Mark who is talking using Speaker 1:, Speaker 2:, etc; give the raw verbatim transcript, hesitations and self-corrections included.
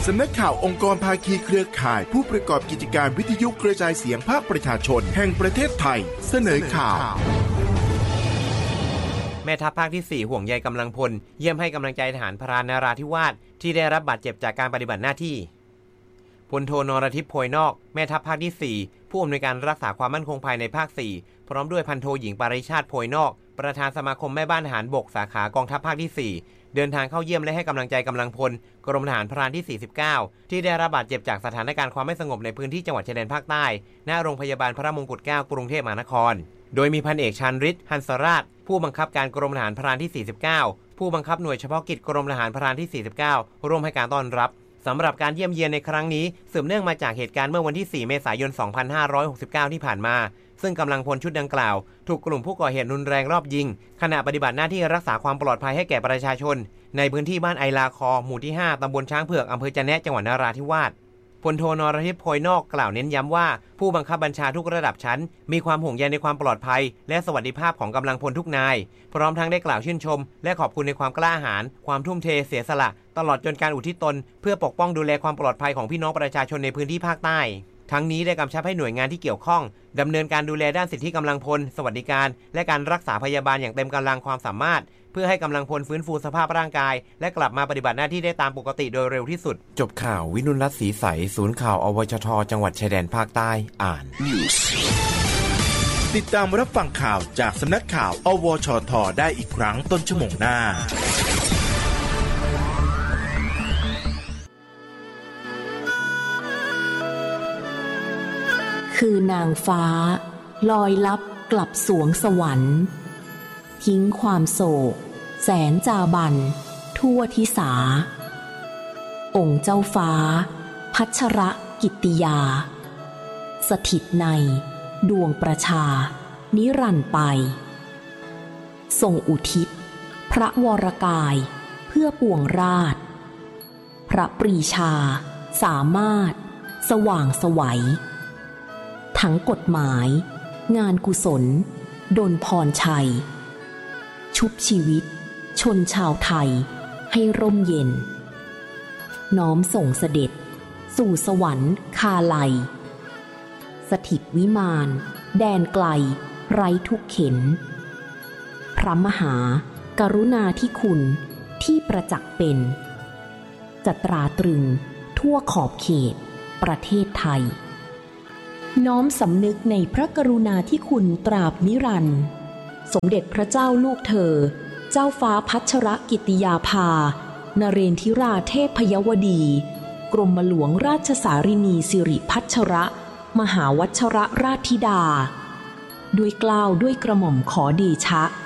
Speaker 1: สำนักข่าวองค์กรภาคีเครือข่ายผู้ประกอบกิจการวิทยุกระจายเสียงภาคประชาชนแห่งประเทศไทยเสนอข่าว
Speaker 2: แม่ทัพภาคที่สี่ห่วงใยกำลังพลเยี่ยมให้กำลังใจทหารพรานนราธิวาสที่ได้รับบาดเจ็บจากการปฏิบัติหน้าที่พลโทนรทิพย์โพยนอกแม่ทัพภาคที่สี่ผู้อำนวยการรักษาความมั่นคงภายในภาคสี่พร้อมด้วยพันโทหญิงปริชาติโพยนอกประธานสมาคมแม่บ้านทหารบกสาขากองทัพภาคที่สี่เดินทางเข้าเยี่ยมและให้กำลังใจกำลังพลกรมทหารพรานที่สี่สิบเก้าที่ได้รับบาดเจ็บจากสถานการณ์ความไม่สงบในพื้นที่จังหวัดชายแดนภาคใต้ณโรงพยาบาลพระมงกุฎเกล้ากรุงเทพมหานครโดยมีพันเอกชาญฤทธิ์หันสราชผู้บังคับการกรมทหารพรานที่สี่สิบเก้าผู้บังคับหน่วยเฉพาะกิจกรมทหารพรานที่สี่สิบเก้าร่วมให้การต้อนรับสำหรับการเยี่ยมเยียนในครั้งนี้สืบเนื่องมาจากเหตุการณ์เมื่อวันที่สี่เมษายนสองพันห้าร้อยหกสิบเก้าที่ผ่านมาซึ่งกำลังพลชุดดังกล่าวถูกกลุ่มผู้ก่อเหตุรุนแรงรอบยิงขณะปฏิบัติหน้าที่รักษาความปลอดภัยให้แก่ประชาชนในพื้นที่บ้านไอลาคอหมู่ที่ห้าตำบลช้างเผือกอำเภอจะแนะจังหวัดนราธิวาสพลโทนรทิพย์โพยนอกกล่าวเน้นย้ำว่าผู้บังคับบัญชาทุกระดับชั้นมีความห่วงใยในความปลอดภัยและสวัสดิภาพของกำลังพลทุกนายพร้อมทั้งได้กล่าวชื่นชมและขอบคุณในความกล้าหาญความทุ่มเทเสียสละตลอดจนการอุทิศตนเพื่อปกป้องดูแลความปลอดภัยของพี่น้องประชาชนในพื้นที่ภาคใต้ทั้งนี้ได้กำชับให้หน่วยงานที่เกี่ยวข้องดำเนินการดูแลด้านสิทธิกำลังพลสวัสดิการและการรักษาพยาบาลอย่างเต็มกำลังความสามารถเพื่อให้กำลังพลฟื้นฟูสภาพร่างกายและกลับมาปฏิบัติหน้าที่ได้ตามปกติโดยเร็วที่สุดจบข่าววินุรัตน์ศรีใสศูนย์ข่าวอวชทจังหวัดชายแดนภาคใต้อ่าน
Speaker 1: ติดตามรับฟังข่าวจากสำนักข่าวอวชทได้อีกครั้งต้นชั่วโมงหน้า
Speaker 3: คือนางฟ้าลอยลับกลับสวงสวรรค์ทิ้งความโศกแสนจาบันทั่วทิสาองค์เจ้าฟ้าพัชรกิตติยาสถิตในดวงประชานิรันดร์ไปทรงอุทิศพระวรกายเพื่อปวงราชพระปรีชาสามารถสว่างไสวทั้งกฎหมายงานกุศลดลพรชัยชุบชีวิตชนชาวไทยให้ร่มเย็นน้อมส่งเสด็จสู่สวรรค์คาไลสถิตวิมานแดนไกลไร้ทุกเข็ญพระมหากรุณาธิคุณที่ประจักษ์เป็นจะตราตรึงทั่วขอบเขตประเทศไทยน้อมสำนึกในพระกรุณาธิคุณตราบนิรันดร์สมเด็จพระเจ้าลูกเธอเจ้าฟ้าพัชรกิตติยาภานเรนทิราเทพยวดีกรมหลวงราชสารินีสิริพัชรมหาวัชรราชธิดาด้วยเกล้าด้วยกระหม่อมขอเดชะ